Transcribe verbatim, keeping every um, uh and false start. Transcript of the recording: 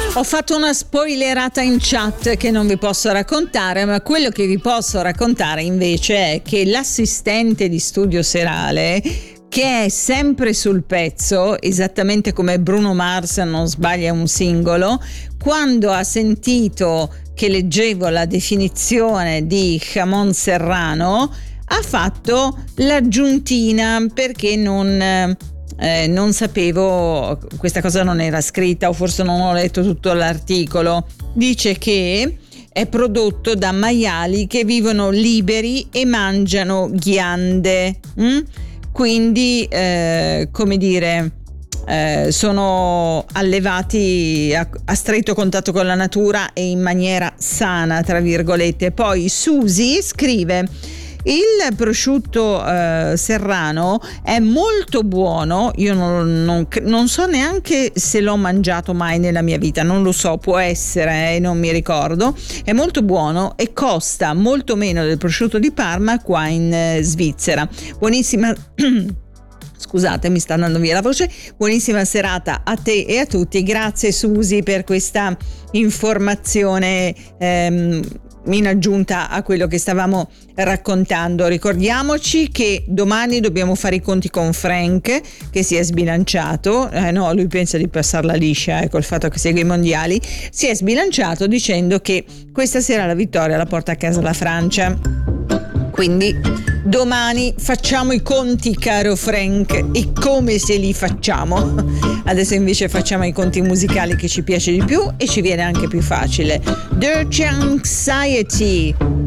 Ho fatto una spoilerata in chat che non vi posso raccontare, ma quello che vi posso raccontare invece è che l'assistente di studio serale, che è sempre sul pezzo, esattamente come Bruno Mars non sbaglia un singolo, quando ha sentito che leggevo la definizione di jamón serrano, ha fatto l'aggiuntina perché non... Eh, non sapevo, questa cosa non era scritta o forse non ho letto tutto l'articolo. Dice che è prodotto da maiali che vivono liberi e mangiano ghiande, mm? Quindi eh, come dire eh, sono allevati a, a stretto contatto con la natura e in maniera sana, tra virgolette. Poi Susi scrive: il prosciutto eh, serrano è molto buono, io non, non, non so neanche se l'ho mangiato mai nella mia vita, non lo so, può essere, eh, non mi ricordo, è molto buono e costa molto meno del prosciutto di Parma qua in eh, Svizzera. Buonissima Scusate, mi sta andando via la voce. Buonissima serata a te e a tutti. Grazie Susi per questa informazione ehm, in aggiunta a quello che stavamo raccontando. Ricordiamoci che domani dobbiamo fare i conti con Frank, che si è sbilanciato, eh no, lui pensa di passarla liscia eh, col fatto che segue i mondiali, si è sbilanciato dicendo che questa sera la vittoria la porta a casa la Francia. Quindi domani facciamo i conti, caro Frank, e come se li facciamo? Adesso invece facciamo i conti musicali che ci piace di più e ci viene anche più facile. Dirty Anxiety.